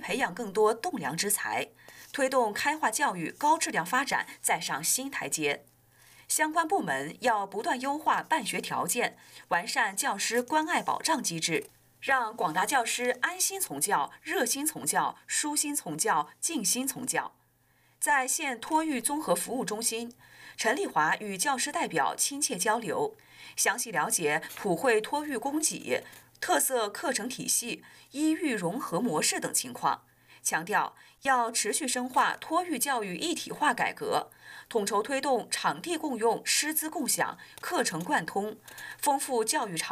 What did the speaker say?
培养更多栋梁之才，推动开化教育高质量发展再上新台阶。相关部门要不断优化办学条件，完善教师关爱保障机制，让广大教师安心从教、热心从教、舒心从教、尽心从教。在县托育综合服务中心，陈丽华与教师代表亲切交流，详细了解普惠托育供给、特色课程体系、医育融合模式等情况，强调要持续深化托育教育一体化改革，统筹推动场地共用、师资共享、课程贯通，丰富教育场